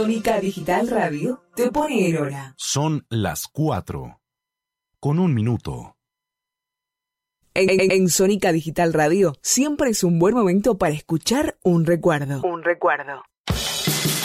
Sónica Digital Radio te pone en hora. Son las 4:01. En Sónica Digital Radio siempre es un buen momento para escuchar un recuerdo.